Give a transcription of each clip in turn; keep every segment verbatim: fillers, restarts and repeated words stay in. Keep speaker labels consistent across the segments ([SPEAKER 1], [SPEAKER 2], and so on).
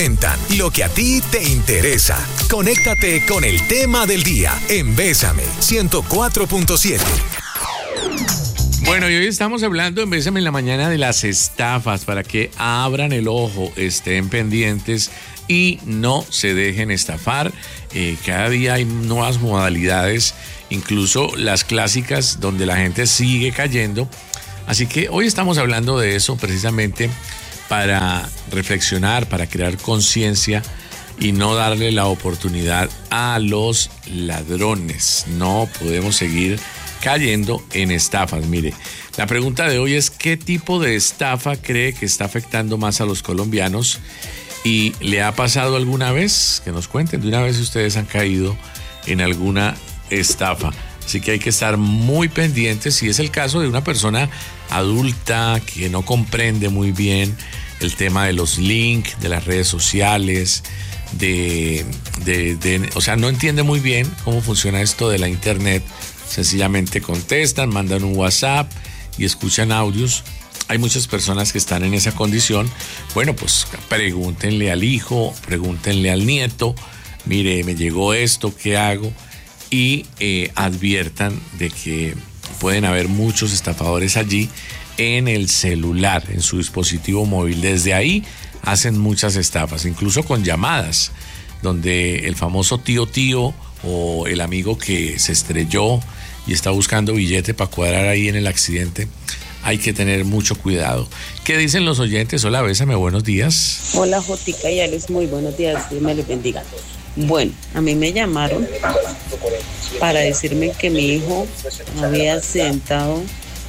[SPEAKER 1] Lo que a ti te interesa. Conéctate con el tema del día en Bésame ciento cuatro punto siete.
[SPEAKER 2] Bueno, y hoy estamos hablando en Bésame en la mañana de las estafas, para que abran el ojo, estén pendientes y no se dejen estafar. Eh, cada día hay nuevas modalidades, incluso las clásicas donde la gente sigue cayendo. Así que hoy estamos hablando de eso precisamente para reflexionar, para crear conciencia y no darle la oportunidad a los ladrones. No podemos seguir cayendo en estafas. Mire, la pregunta de hoy es: ¿qué tipo de estafa cree que está afectando más a los colombianos? ¿Y le ha pasado alguna vez? Que nos cuenten de una vez si ustedes han caído en alguna estafa. Así que hay que estar muy pendientes si es el caso de una persona adulta que no comprende muy bien el tema de los links, de las redes sociales, de, de, de, o sea, no entiende muy bien cómo funciona esto de la internet. Sencillamente contestan, mandan un WhatsApp y escuchan audios. Hay muchas personas que están en esa condición. Bueno, pues pregúntenle al hijo, pregúntenle al nieto: mire, me llegó esto, ¿qué hago? Y eh, adviertan de que pueden haber muchos estafadores allí en el celular, en su dispositivo móvil. Desde ahí hacen muchas estafas, incluso con llamadas, donde el famoso tío tío o el amigo que se estrelló y está buscando billete para cuadrar ahí en el accidente. Hay que tener mucho cuidado. ¿Qué dicen los oyentes? Hola, Bésame, buenos días.
[SPEAKER 3] Hola, Jotica y Alex, muy buenos días, Dios me les bendiga. Bueno, a mí me llamaron para decirme que mi hijo había accidentado,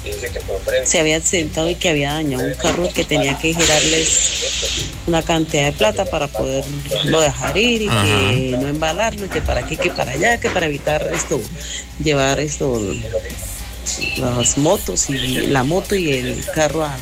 [SPEAKER 3] se había accidentado y que había dañado un carro, que tenía que girarles una cantidad de plata para poderlo dejar ir y Ajá. que no embalarlo, y que para aquí, que para allá, que para evitar esto, llevar esto, las motos y la moto y el carro a,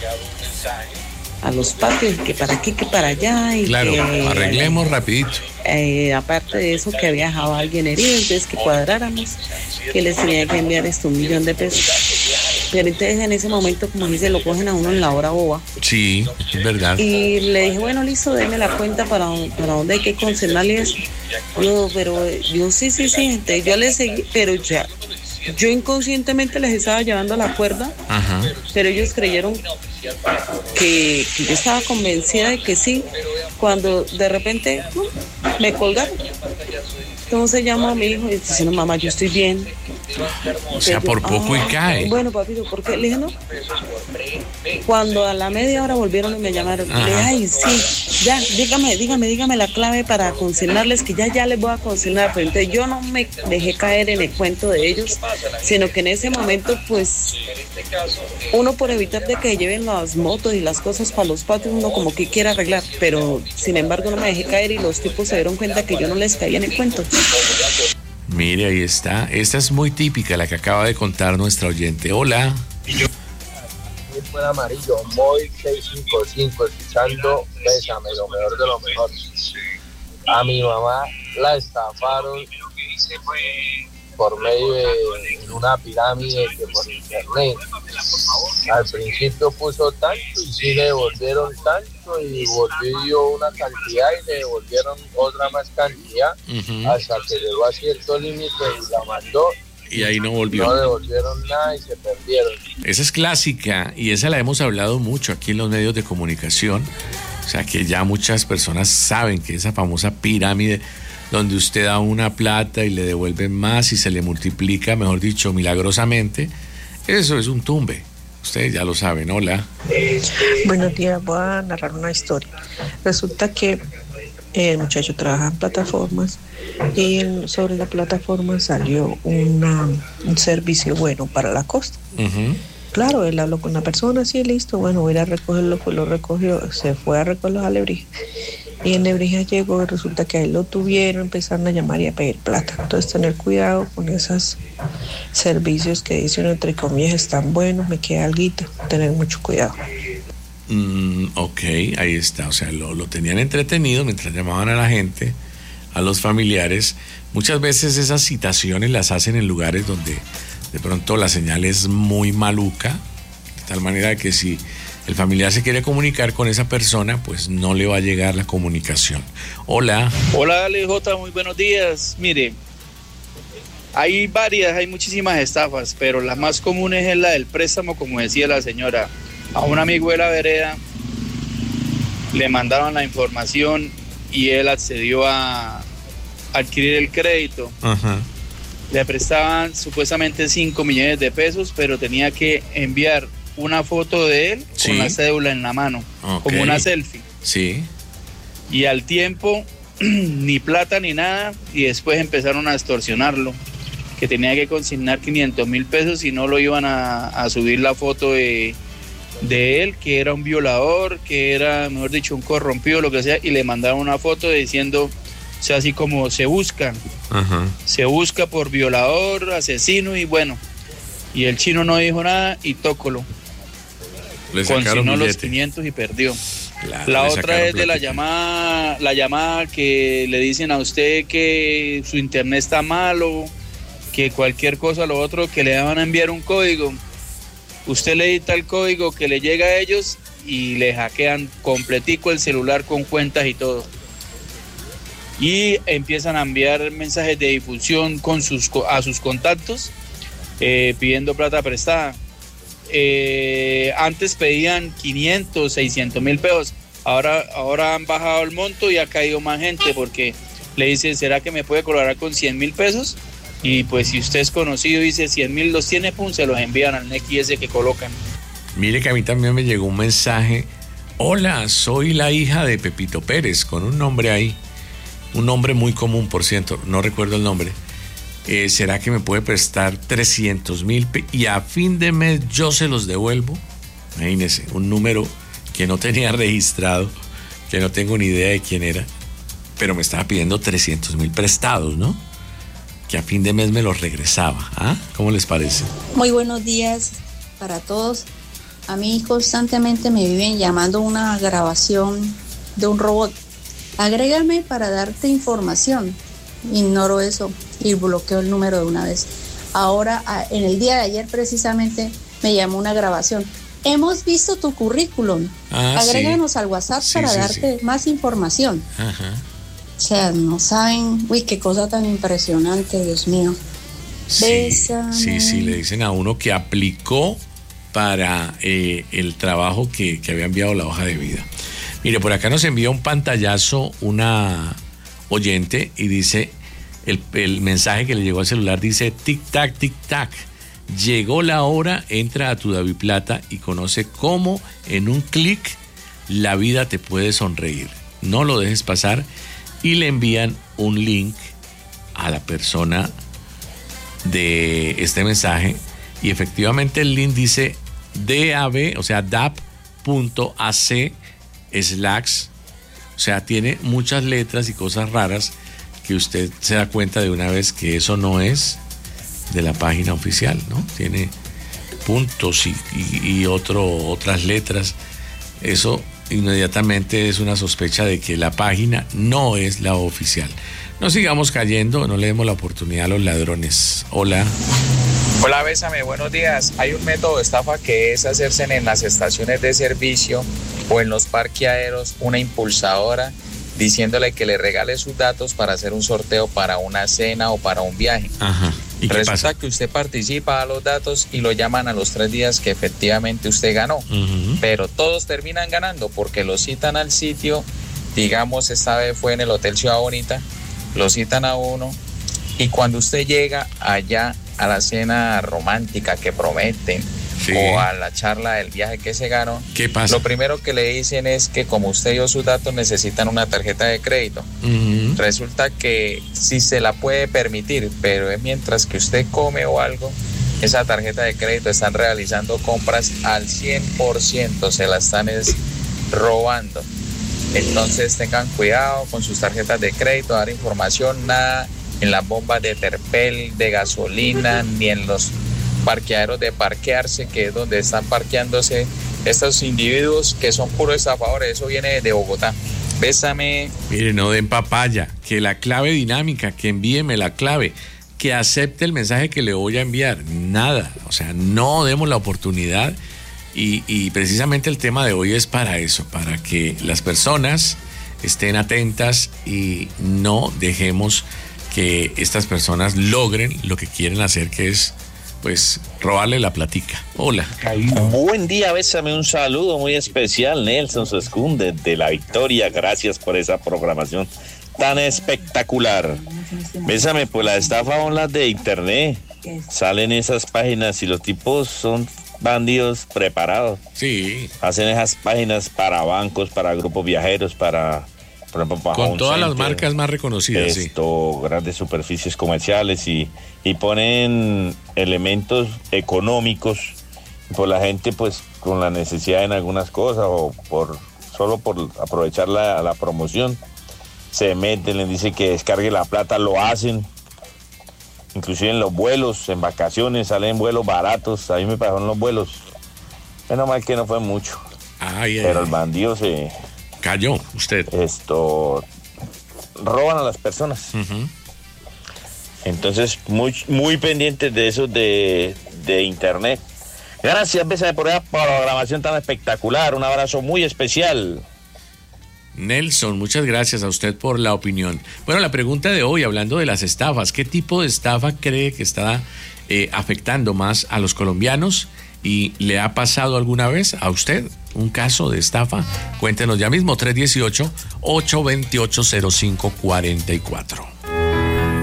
[SPEAKER 3] a los patios, que para aquí, que para allá. Y
[SPEAKER 2] claro,
[SPEAKER 3] que,
[SPEAKER 2] arreglemos rapidito.
[SPEAKER 3] Eh, aparte de eso, que había dejado a alguien herido, entonces que cuadráramos, que les tenía que enviar esto un millón de pesos. Pero entonces en ese momento, como dice, lo cogen a uno en la hora boba.
[SPEAKER 2] Sí, es verdad.
[SPEAKER 3] Y le dije, bueno, listo, déme la cuenta para, para dónde hay que consignarle eso. Yo, pero yo sí, sí, sí, entonces yo le seguí, pero ya, yo inconscientemente les estaba llevando la cuerda. Ajá. Pero ellos creyeron que, que yo estaba convencida de que sí, cuando de repente no, me colgaron. Entonces llamo a mi hijo y dice: no, mamá, yo estoy bien.
[SPEAKER 2] O sea, por poco ah, y cae.
[SPEAKER 3] Bueno, papito, ¿por qué? Le dije, no. Cuando a la media hora volvieron y me llamaron, le dije, ay, sí, ya, dígame, dígame, dígame la clave para consignarles, que ya, ya les voy a consignar. Pero entonces yo no me dejé caer en el cuento de ellos, sino que en ese momento, pues, uno por evitar de que lleven las motos y las cosas para los patios, uno como que quiere arreglar, pero sin embargo no me dejé caer y los tipos se dieron cuenta que yo no les caía en el cuento.
[SPEAKER 2] Mire, ahí está. Esta es muy típica, la que acaba de contar nuestra oyente. Hola.
[SPEAKER 4] Fue amarillo, Móvil seiscientos cincuenta y cinco, escuchando Bésame, lo mejor de lo mejor. A mi mamá la estafaron por medio de una pirámide que por internet. Al principio puso tanto y sí le devolvieron tanto y volvió una cantidad y le devolvieron otra más cantidad, uh-huh. hasta que llegó a cierto límite y la mandó.
[SPEAKER 2] Y ahí no volvió.
[SPEAKER 4] No devolvieron nada y se perdieron.
[SPEAKER 2] Esa es clásica y esa la hemos hablado mucho aquí en los medios de comunicación. O sea que ya muchas personas saben que esa famosa pirámide donde usted da una plata y le devuelven más y se le multiplica, mejor dicho, milagrosamente, eso es un tumbe. Ustedes ya lo saben. Hola.
[SPEAKER 5] Buenos días, voy a narrar una historia. Resulta que el muchacho trabaja en plataformas y sobre la plataforma salió una, un servicio bueno para la costa. Uh-huh. Claro, él habló con la persona, sí, listo, bueno, voy a ir a recogerlo, pues lo recogió, se fue a recogerlo a Lebrija. Y en Lebrija llegó y resulta que a él lo tuvieron, empezaron a llamar y a pedir plata. Entonces tener cuidado con esos servicios que dicen entre comillas están buenos, me queda alguito, tener mucho cuidado.
[SPEAKER 2] Mm, ok, ahí está, o sea, lo, lo tenían entretenido mientras llamaban a la gente, a los familiares. Muchas veces esas citaciones las hacen en lugares donde de pronto la señal es muy maluca, de tal manera que si el familiar se quiere comunicar con esa persona, pues no le va a llegar la comunicación. Hola.
[SPEAKER 6] Hola, Ale J, muy buenos días. Mire, hay varias, hay muchísimas estafas, pero la más común es la del préstamo, como decía la señora. A un amigo de la vereda le mandaron la información y él accedió a adquirir el crédito.
[SPEAKER 2] Ajá.
[SPEAKER 6] Le prestaban supuestamente cinco millones de pesos, pero tenía que enviar una foto de él
[SPEAKER 2] sí.
[SPEAKER 6] con la cédula en la mano,
[SPEAKER 2] okay.
[SPEAKER 6] como una selfie.
[SPEAKER 2] Sí.
[SPEAKER 6] Y al tiempo, ni plata ni nada, y después empezaron a extorsionarlo, que tenía que consignar quinientos mil pesos y no lo iban a, a subir la foto de, de él, que era un violador, que era, mejor dicho, un corrompido, lo que sea, y le mandaron una foto diciendo, o sea, así como se busca,
[SPEAKER 2] Ajá.
[SPEAKER 6] se busca por violador, asesino, y bueno, y el chino no dijo nada y tócolo. Consignó los quinientos y perdió.
[SPEAKER 2] Claro,
[SPEAKER 6] la otra es de la
[SPEAKER 2] platica.
[SPEAKER 6] llamada, la llamada que le dicen a usted que su internet está malo, que cualquier cosa, lo otro, que le van a enviar un código. Usted le edita el código que le llega a ellos y le hackean completico el celular con cuentas y todo. Y empiezan a enviar mensajes de difusión con sus, a sus contactos eh, pidiendo plata prestada. Eh, antes pedían quinientos, seiscientos mil pesos, ahora, ahora han bajado el monto y ha caído más gente porque le dicen, ¿será que me puede colaborar con cien mil pesos? Y pues si usted es conocido y dice cien mil los tiene, pum, se los envían al N X ese que colocan.
[SPEAKER 2] Mire que a mí también me llegó un mensaje, hola, soy la hija de Pepito Pérez, con un nombre ahí, un nombre muy común, por cierto, no recuerdo el nombre. Eh, ¿Será que me puede prestar trescientos mil y a fin de mes yo se los devuelvo? Imagínese, un número que no tenía registrado, que no tengo ni idea de quién era, pero me estaba pidiendo trescientos mil prestados, ¿no? Que a fin de mes me los regresaba. ¿Ah? ¿Cómo les parece?
[SPEAKER 7] Muy buenos días para todos. A mí constantemente me viven llamando una grabación de un robot. Agrégame para darte información. Ignoro eso y bloqueo el número de una vez. Ahora, en el día de ayer precisamente me llamó una grabación. Hemos visto tu currículum. Ah, Agréganos sí. al WhatsApp sí, para sí, darte sí. más información.
[SPEAKER 2] Ajá.
[SPEAKER 7] O sea, no saben, uy, qué cosa tan impresionante, Dios mío.
[SPEAKER 2] Sí, Bésame. sí, sí, le dicen a uno que aplicó para eh, el trabajo que, que había enviado la hoja de vida. Mire, por acá nos envía un pantallazo una oyente y dice, el, el mensaje que le llegó al celular dice, tic-tac, tic-tac, llegó la hora, entra a tu DaviPlata y conoce cómo en un clic la vida te puede sonreír. No lo dejes pasar. Y le envían un link a la persona de este mensaje y efectivamente el link dice dab, o sea, dap.ac slash, o sea, tiene muchas letras y cosas raras que usted se da cuenta de una vez que eso no es de la página oficial, ¿no? Tiene puntos y, y, y otro, otras letras. Eso inmediatamente es una sospecha de que la página no es la oficial. No sigamos cayendo, no le demos la oportunidad a los ladrones. Hola.
[SPEAKER 8] Hola, Bésame, buenos días. Hay un método de estafa que es hacerse en las estaciones de servicio o en los parqueaderos una impulsadora diciéndole que le regale sus datos para hacer un sorteo para una cena o para un viaje.
[SPEAKER 2] Ajá. ¿Y qué
[SPEAKER 8] Resulta
[SPEAKER 2] pasa?
[SPEAKER 8] que usted participa a los datos y lo llaman a los tres días que efectivamente usted ganó. Uh-huh. Pero todos terminan ganando porque lo citan al sitio, digamos esta vez fue en el Hotel Ciudad Bonita, lo citan a uno y cuando usted llega allá a la cena romántica que prometen, sí, o a la charla del viaje que se ganó,
[SPEAKER 2] ¿qué pasa?
[SPEAKER 8] Lo primero que le dicen es que como usted dio sus datos necesitan una tarjeta de crédito.
[SPEAKER 2] Uh-huh.
[SPEAKER 8] Resulta que sí se la puede permitir, pero es mientras que usted come o algo, esa tarjeta de crédito están realizando compras al cien por ciento, se la están es robando. Entonces tengan cuidado con sus tarjetas de crédito, dar información, nada en las bombas de Terpel, de gasolina, ni en los parqueaderos de parquearse, que es donde están parqueándose estos individuos que son puros estafadores. Eso viene de Bogotá. Bésame.
[SPEAKER 2] Mire, no den papaya, que la clave dinámica, que envíeme la clave, que acepte el mensaje que le voy a enviar. Nada, o sea, no demos la oportunidad Y, y precisamente el tema de hoy es para eso, para que las personas estén atentas y no dejemos que estas personas logren lo que quieren hacer, que es pues robarle la platica. Hola.
[SPEAKER 9] Buen día, bésame, un saludo muy especial, Nelson Sescún desde La Victoria. Gracias por esa programación tan espectacular. Bésame, pues las estafas son las de internet. Salen esas páginas y los tipos son bandidos preparados.
[SPEAKER 2] Sí.
[SPEAKER 9] Hacen esas páginas para bancos, para grupos viajeros, para... Por ejemplo, para
[SPEAKER 2] con
[SPEAKER 9] un
[SPEAKER 2] todas
[SPEAKER 9] center,
[SPEAKER 2] las marcas más reconocidas,
[SPEAKER 9] esto, sí. Grandes superficies comerciales y, y ponen elementos económicos por la gente, pues con la necesidad en algunas cosas o por solo por aprovechar la, la promoción. Se meten, les dicen que descargue la plata, lo hacen. Inclusive en los vuelos, en vacaciones, salen vuelos baratos. A mí me pagaron los vuelos. Menos mal que no fue mucho.
[SPEAKER 2] Ay,
[SPEAKER 9] pero
[SPEAKER 2] ay.
[SPEAKER 9] El bandido se...
[SPEAKER 2] Cayó usted.
[SPEAKER 9] Esto, roban a las personas.
[SPEAKER 2] Uh-huh.
[SPEAKER 9] Entonces, muy, muy pendientes de eso de, de internet. Gracias, Bésame, por esa programación tan espectacular. Un abrazo muy especial.
[SPEAKER 2] Nelson, muchas gracias a usted por la opinión. Bueno, la pregunta de hoy, hablando de las estafas, ¿qué tipo de estafa cree que está eh, afectando más a los colombianos? ¿Y le ha pasado alguna vez a usted un caso de estafa? Cuéntenos ya mismo, tres uno ocho, ocho dos ocho, cero cinco cuatro cuatro.